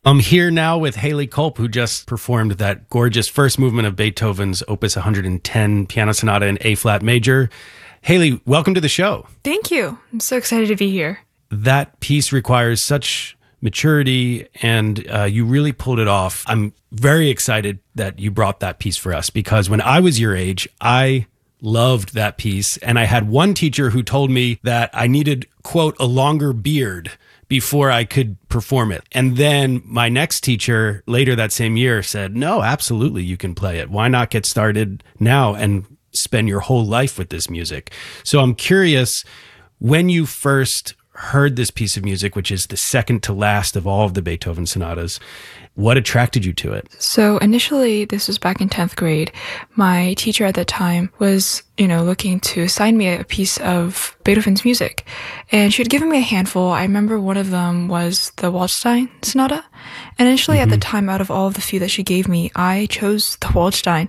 I'm here now with Haley Culp, who just performed that gorgeous first movement of Beethoven's Opus 110 Piano Sonata in A-flat major. Haley, welcome to the show. Thank you. I'm so excited to be here. That piece requires such maturity, and you really pulled it off. I'm very excited that you brought that piece for us, because when I was your age, I loved that piece. And I had one teacher who told me that I needed, quote, a longer beard before I could perform it. And then my next teacher later that same year said, no, absolutely, you can play it. Why not get started now and spend your whole life with this music? So I'm curious, when you first heard this piece of music, which is the second to last of all of the Beethoven sonatas, what attracted you to it? So initially, this was back in 10th grade. My teacher at that time was, looking to assign me a piece of Beethoven's music. And she had given me a handful. I remember one of them was the Waldstein Sonata. And initially at the time, out of all of the few that she gave me, I chose the Waldstein.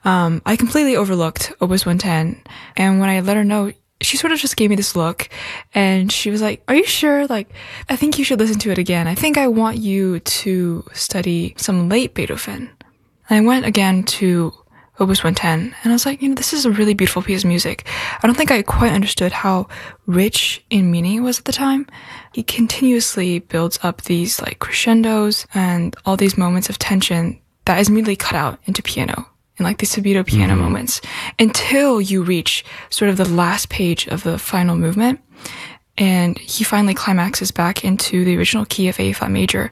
I completely overlooked Opus 110. And when I let her know, she sort of just gave me this look, and she was like, are you sure? I think you should listen to it again. I think I want you to study some late Beethoven. And I went again to Opus 110, and I was like, this is a really beautiful piece of music. I don't think I quite understood how rich in meaning it was at the time. He continuously builds up these crescendos and all these moments of tension that is immediately cut out into piano. And these subito piano moments, until you reach sort of the last page of the final movement. And he finally climaxes back into the original key of A-flat major.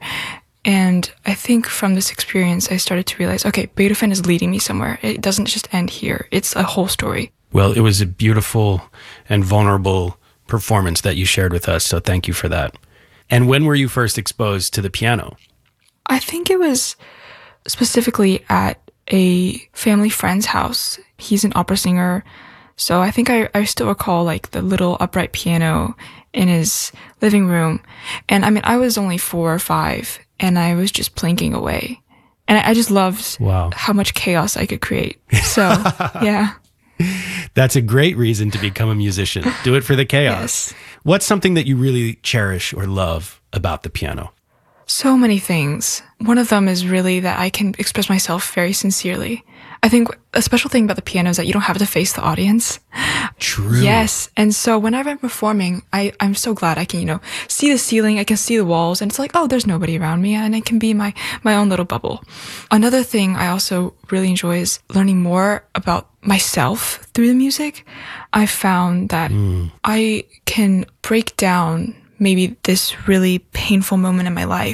And I think from this experience, I started to realize, okay, Beethoven is leading me somewhere. It doesn't just end here. It's a whole story. Well, it was a beautiful and vulnerable performance that you shared with us. So thank you for that. And when were you first exposed to the piano? I think it was specifically at a family friend's house. He's an opera singer. So I think I still recall the little upright piano in his living room. And I was only 4 or 5, and I was just plinking away. And I just loved how much chaos I could create. So, yeah. That's a great reason to become a musician. Do it for the chaos. Yes. What's something that you really cherish or love about the piano? So many things. One of them is really that I can express myself very sincerely. I think a special thing about the piano is that you don't have to face the audience. True. Yes. And so whenever I'm performing, I'm so glad I can, see the ceiling, I can see the walls, and it's there's nobody around me, and it can be my own little bubble. Another thing I also really enjoy is learning more about myself through the music. I found that I can break down maybe this really painful moment in my life